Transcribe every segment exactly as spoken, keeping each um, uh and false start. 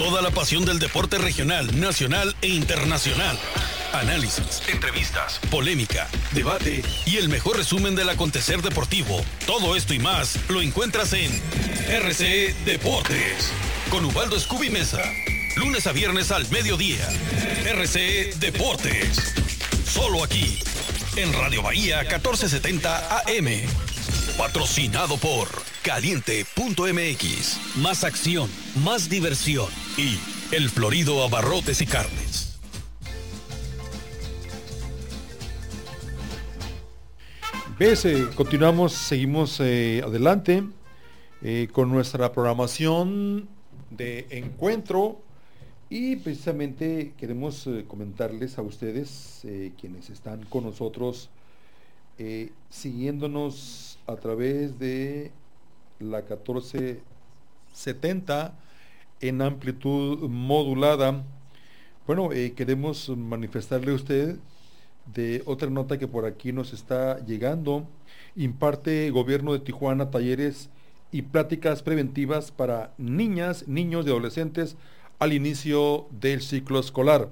Toda la pasión del deporte regional, nacional e internacional. Análisis, entrevistas, polémica, debate y el mejor resumen del acontecer deportivo. Todo esto y más lo encuentras en R C E Deportes con Ubaldo Scooby Mesa. Lunes a viernes al mediodía. R C E Deportes. Solo aquí, en Radio Bahía catorce setenta A M. Patrocinado por Caliente punto M X. Más acción, más diversión. Y El Florido Abarrotes y Carnes. Ves, eh, continuamos, seguimos eh, adelante eh, con nuestra programación de encuentro. Y precisamente queremos eh, comentarles a ustedes, eh, quienes están con nosotros, eh, siguiéndonos a través de la catorce setenta en amplitud modulada. Bueno, eh, queremos manifestarle a usted de otra nota que por aquí nos está llegando. Imparte Gobierno de Tijuana talleres y pláticas preventivas para niñas, niños y adolescentes al inicio del ciclo escolar.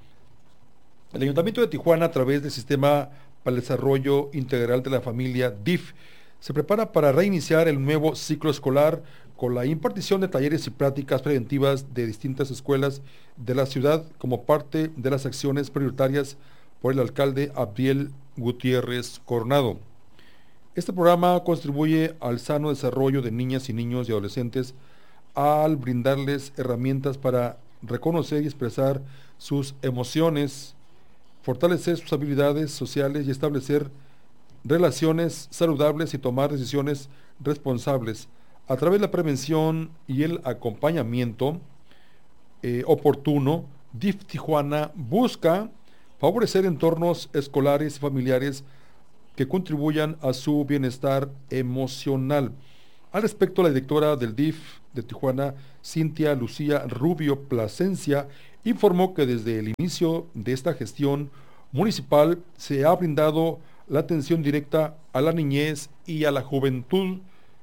El Ayuntamiento de Tijuana, a través del Sistema para el Desarrollo Integral de la Familia, D I F, se prepara para reiniciar el nuevo ciclo escolar con la impartición de talleres y prácticas preventivas de distintas escuelas de la ciudad como parte de las acciones prioritarias por el alcalde Abdiel Gutiérrez Coronado. Este programa contribuye al sano desarrollo de niñas y niños y adolescentes al brindarles herramientas para reconocer y expresar sus emociones, fortalecer sus habilidades sociales y establecer relaciones saludables y tomar decisiones responsables. A través de la prevención y el acompañamiento eh, oportuno, D I F Tijuana busca favorecer entornos escolares y familiares que contribuyan a su bienestar emocional. Al respecto, la directora del D I F de Tijuana, Cintia Lucía Rubio Plasencia, informó que desde el inicio de esta gestión municipal se ha brindado la atención directa a la niñez y a la juventud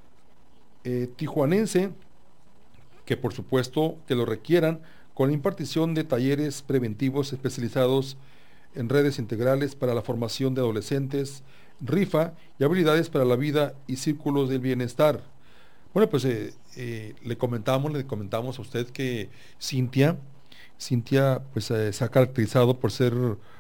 eh, tijuanense, que por supuesto que lo requieran, con la impartición de talleres preventivos especializados en redes integrales para la formación de adolescentes, rifa y habilidades para la vida y círculos del bienestar. Bueno, pues eh, eh, le comentamos, le comentamos a usted que Cintia, Cintia pues eh, se ha caracterizado por ser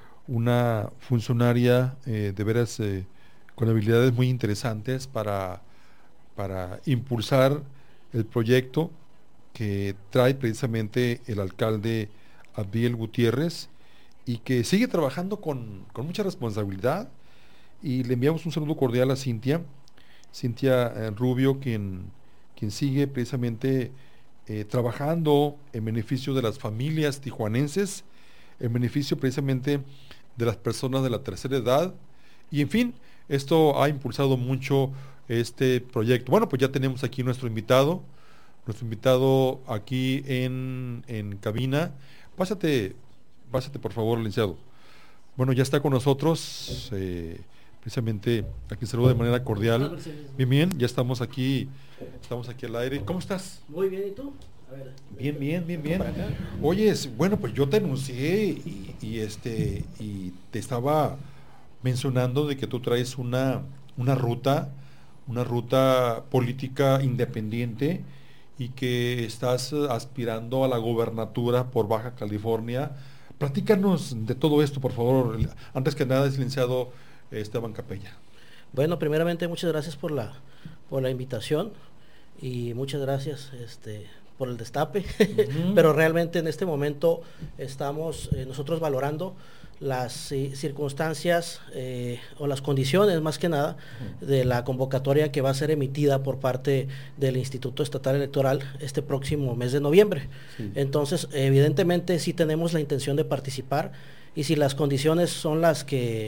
una funcionaria eh, de veras eh, con habilidades muy interesantes para, para impulsar el proyecto que trae precisamente el alcalde Abdiel Gutiérrez y que sigue trabajando con, con mucha responsabilidad, y le enviamos un saludo cordial a Cintia, Cintia eh, Rubio, quien, quien sigue precisamente eh, trabajando en beneficio de las familias tijuanenses, en beneficio precisamente de las personas de la tercera edad, y en fin, esto ha impulsado mucho este proyecto. Bueno, pues ya tenemos aquí nuestro invitado, nuestro invitado aquí en, en cabina. Pásate, pásate por favor, licenciado. Bueno, ya está con nosotros, eh, precisamente aquí saludo de manera cordial. Bien, bien, ya estamos aquí, estamos aquí al aire. ¿Cómo estás? Muy bien, ¿y tú? A ver. Bien, bien, bien, bien. Oye, bueno, pues yo te anuncié y, y este y te estaba mencionando de que tú traes una, una ruta, una ruta política independiente y que estás aspirando a la gobernatura por Baja California. Platícanos de todo esto, por favor. Antes que nada, licenciado Esteban Capella. Bueno, primeramente muchas gracias por la por la invitación y muchas gracias este por el destape, uh-huh. Pero realmente en este momento estamos eh, nosotros valorando las eh, circunstancias eh, o las condiciones más que nada uh-huh. de la convocatoria que va a ser emitida por parte del Instituto Estatal Electoral este próximo mes de noviembre. Sí. Entonces, evidentemente sí tenemos la intención de participar, y si las condiciones son las que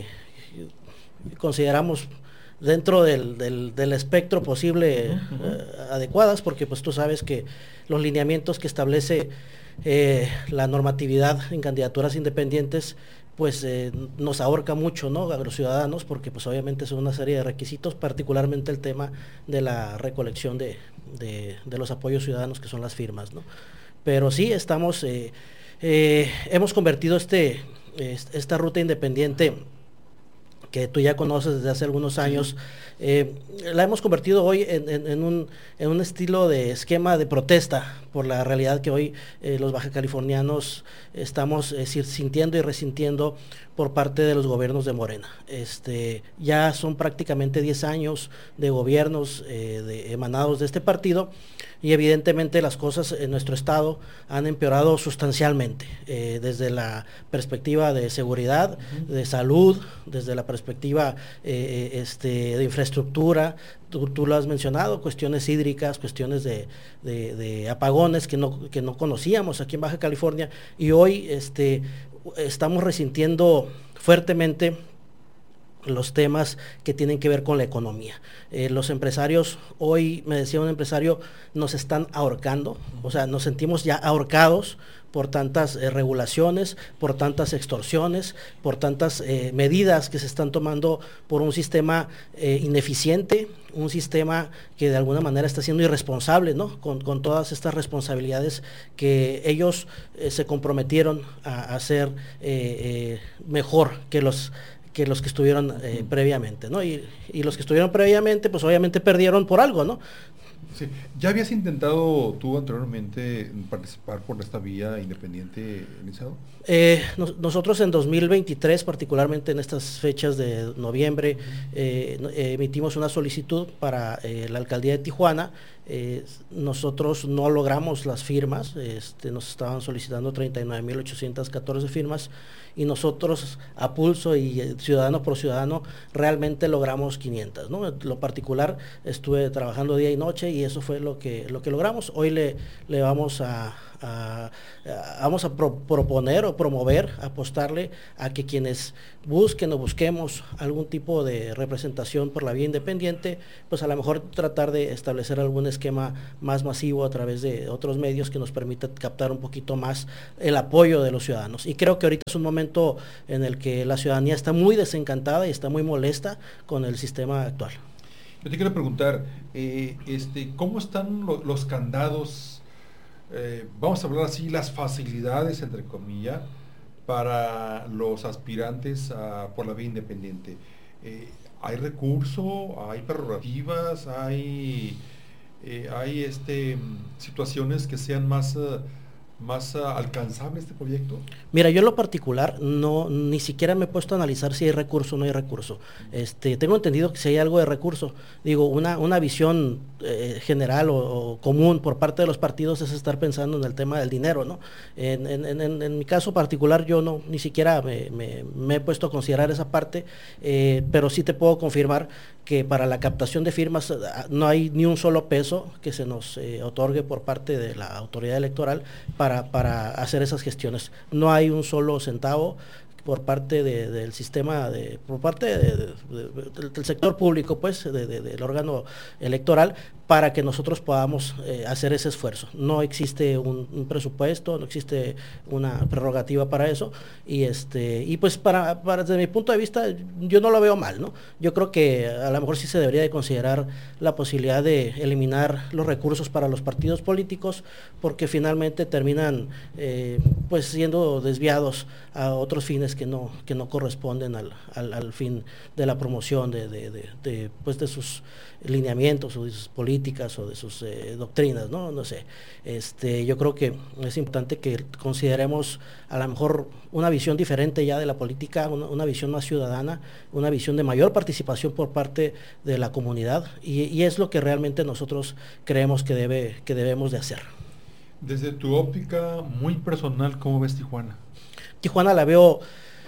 consideramos dentro del, del, del espectro posible uh-huh. eh, adecuadas, porque pues tú sabes que los lineamientos que establece eh, la normatividad en candidaturas independientes pues eh, nos ahorca mucho, ¿no?, a los ciudadanos, porque pues obviamente son una serie de requisitos, particularmente el tema de la recolección de, de, de los apoyos ciudadanos, que son las firmas, ¿no? pero sí estamos, eh, eh, hemos convertido este, esta ruta independiente que tú ya conoces desde hace algunos años, eh, la hemos convertido hoy en, en, en, un, en un estilo de esquema de protesta por la realidad que hoy eh, los bajacalifornianos estamos eh, sintiendo y resintiendo por parte de los gobiernos de Morena. Este, ya son prácticamente diez años de gobiernos eh, de, emanados de este partido, y evidentemente las cosas en nuestro estado han empeorado sustancialmente, eh, desde la perspectiva de seguridad, uh-huh. de salud, desde la perspectiva eh, este, de infraestructura. Tú, tú lo has mencionado, cuestiones hídricas, cuestiones de, de, de apagones que no, que no conocíamos aquí en Baja California, y hoy este, estamos resintiendo fuertemente los temas que tienen que ver con la economía. Eh, los empresarios, hoy me decía un empresario, nos están ahorcando, o sea, nos sentimos ya ahorcados por tantas eh, regulaciones, por tantas extorsiones, por tantas eh, medidas que se están tomando por un sistema eh, ineficiente, un sistema que de alguna manera está siendo irresponsable, ¿no? Con, con todas estas responsabilidades que ellos eh, se comprometieron a hacer eh, eh, mejor que los que los que estuvieron eh, previamente, ¿no? Y, y los que estuvieron previamente, pues obviamente perdieron por algo, ¿no? Sí. ¿Ya habías intentado tú anteriormente participar por esta vía independiente, Eliseo? Eh, nos, nosotros en dos mil veintitrés, particularmente en estas fechas de noviembre, eh, eh, emitimos una solicitud para eh, la alcaldía de Tijuana. Eh, nosotros no logramos las firmas, este, nos estaban solicitando treinta y nueve mil ochocientas catorce firmas, y nosotros a pulso y eh, ciudadano por ciudadano realmente logramos quinientas, ¿no? En lo particular estuve trabajando día y noche y eso fue lo que, lo que logramos. Hoy le, le vamos a, a, a vamos a pro, proponer o promover, apostarle a que quienes busquen o busquemos algún tipo de representación por la vía independiente, pues a lo mejor tratar de establecer algún esquema más masivo a través de otros medios que nos permita captar un poquito más el apoyo de los ciudadanos. Y creo que ahorita es un momento en el que la ciudadanía está muy desencantada y está muy molesta con el sistema actual. Yo te quiero preguntar, eh, este, ¿cómo están lo, los candados, eh, vamos a hablar así, las facilidades, entre comillas, para los aspirantes a, por la vía independiente? Eh, ¿Hay recurso? ¿Hay prerrogativas? ¿Hay, eh, hay este, situaciones que sean más... Uh, más uh, alcanzable este proyecto? Mira, yo en lo particular no ni siquiera me he puesto a analizar si hay recurso o no hay recurso. Este, tengo entendido que si hay algo de recurso, digo, una, una visión eh, general o, o común por parte de los partidos es estar pensando en el tema del dinero, ¿no? En, en, en, en mi caso particular yo no, ni siquiera me, me, me he puesto a considerar esa parte, eh, pero sí te puedo confirmar que para la captación de firmas no hay ni un solo peso que se nos eh, otorgue por parte de la autoridad electoral para, para hacer esas gestiones. No hay un solo centavo por parte de, del sistema, de, por parte de, de, de, del sector público, pues, de, de, del órgano electoral, para que nosotros podamos eh, hacer ese esfuerzo. No existe un, un presupuesto, no existe una prerrogativa para eso, y este y pues para, para desde mi punto de vista yo no lo veo mal, ¿no? Yo creo que a lo mejor sí se debería de considerar la posibilidad de eliminar los recursos para los partidos políticos, porque finalmente terminan eh, pues siendo desviados a otros fines que no que no corresponden al, al, al fin de la promoción de, de, de, de pues de sus lineamientos o de sus políticas o de sus eh, doctrinas, no no sé. Este yo creo que es importante que consideremos a lo mejor una visión diferente ya de la política, una, una visión más ciudadana, una visión de mayor participación por parte de la comunidad, y, y es lo que realmente nosotros creemos que debe que debemos de hacer. Desde tu óptica muy personal, ¿cómo ves Tijuana? Tijuana la veo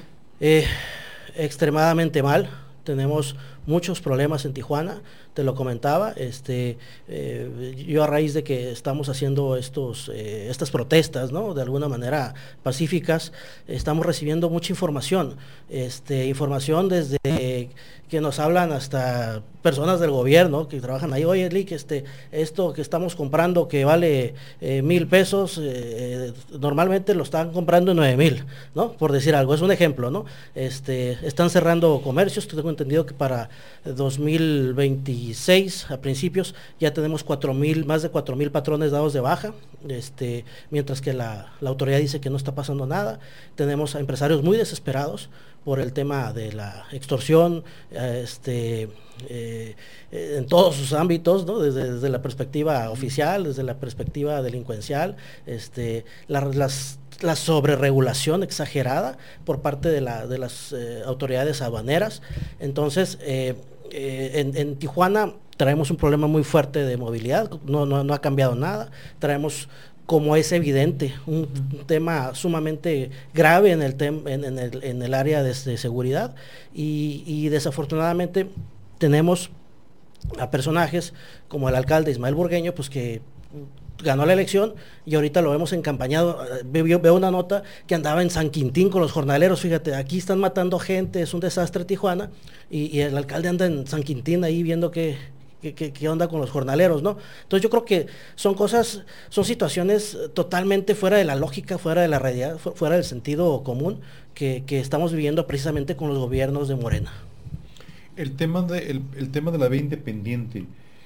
eh, extremadamente mal. Tenemos muchos problemas en Tijuana, te lo comentaba, este, eh, yo a raíz de que estamos haciendo estos, eh, estas protestas, ¿no? De alguna manera pacíficas, estamos recibiendo mucha información, este, información desde que, que nos hablan hasta personas del gobierno que trabajan ahí, oye, Lick, este, esto que estamos comprando que vale eh, mil pesos, eh, normalmente lo están comprando en nueve mil, ¿no? Por decir algo, es un ejemplo, ¿no? Este, están cerrando comercios, tengo entendido que para dos mil veintiséis, a principios, ya tenemos cuatro mil, más de cuatro mil patrones dados de baja, este, mientras que la, la autoridad dice que no está pasando nada. Tenemos a empresarios muy desesperados por el tema de la extorsión, este, eh, en todos sus ámbitos, ¿no? Desde, desde la perspectiva oficial, desde la perspectiva delincuencial, este, la, las, la sobreregulación exagerada por parte de, la, de las eh, autoridades aduaneras. Entonces, eh, eh, en, en Tijuana traemos un problema muy fuerte de movilidad, no, no, no ha cambiado nada, traemos, como es evidente, un, un tema sumamente grave en el, tem, en, en, el, en el área de, de seguridad, y, y desafortunadamente tenemos a personajes como el alcalde Ismael Burgueño, pues que ganó la elección y ahorita lo vemos encampañado. Veo, veo una nota que andaba en San Quintín con los jornaleros, fíjate, aquí están matando gente, es un desastre Tijuana, y, y el alcalde anda en San Quintín ahí viendo que ¿Qué, qué, qué onda con los jornaleros, ¿no? Entonces yo creo que son cosas, son situaciones totalmente fuera de la lógica, fuera de la realidad, fuera del sentido común que, que estamos viviendo precisamente con los gobiernos de Morena. El tema de, el, el tema de la vía independiente,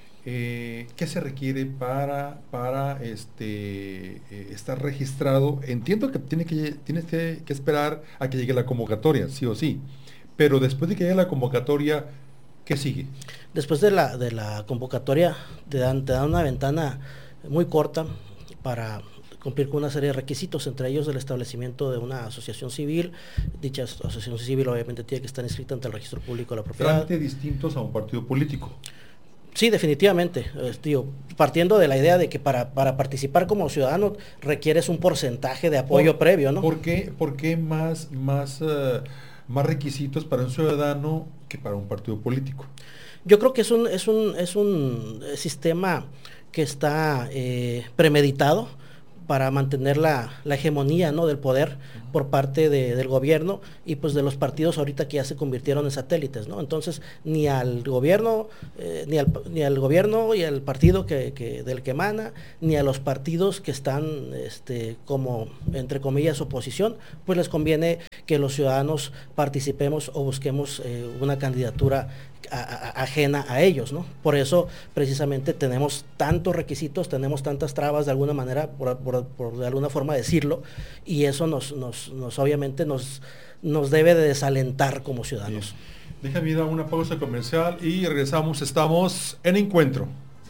eh, ¿qué se requiere para, para este, eh, estar registrado? Entiendo que tiene que tienes que, que esperar a que llegue la convocatoria, sí o sí, pero después de que llegue la convocatoria, ¿qué sigue? Después de la, de la convocatoria te dan, te dan una ventana muy corta para cumplir con una serie de requisitos, entre ellos el establecimiento de una asociación civil. Dicha asociación civil obviamente tiene que estar inscrita ante el registro público de la propiedad. Trámites distintos a un partido político. Sí, definitivamente. Eh, tío, partiendo de la idea de que para, para participar como ciudadano requieres un porcentaje de apoyo por, previo, ¿no? ¿Por qué, por qué más, más, uh, más requisitos para un ciudadano que para un partido político? Yo creo que es un, es un, es un sistema que está eh, premeditado para mantener la, la hegemonía, ¿no?, del poder por parte de, del gobierno y pues de los partidos ahorita que ya se convirtieron en satélites, ¿no? Entonces ni al gobierno, eh, ni, al, ni al gobierno y al partido que, que, del que emana, ni a los partidos que están este, como, entre comillas, oposición, pues les conviene que los ciudadanos participemos o busquemos eh, una candidatura A, a, ajena a ellos, ¿no? Por eso precisamente tenemos tantos requisitos, tenemos tantas trabas de alguna manera, por, por, por de alguna forma decirlo, y eso nos, nos, nos obviamente nos, nos debe de desalentar como ciudadanos. Bien. Déjame ir a una pausa comercial y regresamos, estamos en Encuentro.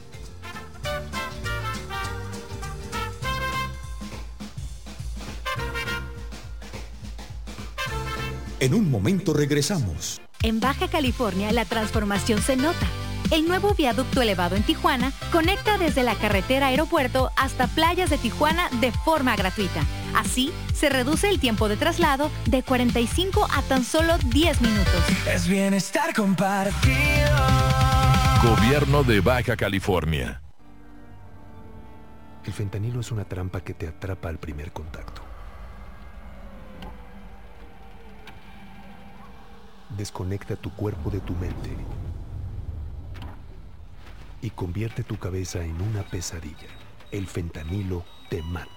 En un momento regresamos. En Baja California la transformación se nota. El nuevo viaducto elevado en Tijuana conecta desde la carretera aeropuerto hasta playas de Tijuana de forma gratuita. Así, se reduce el tiempo de traslado de cuarenta y cinco a tan solo diez minutos. Es bienestar compartido. Gobierno de Baja California. El fentanilo es una trampa que te atrapa al primer contacto. Desconecta tu cuerpo de tu mente y convierte tu cabeza en una pesadilla. El fentanilo te mata.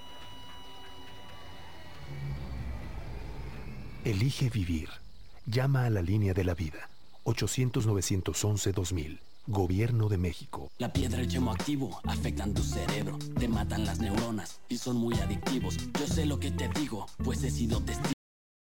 Elige vivir. Llama a la línea de la vida. ochocientos, novecientos once, dos mil. Gobierno de México. La piedra y el yemo activo afectan tu cerebro, te matan las neuronas y son muy adictivos. Yo sé lo que te digo, pues he sido testigo.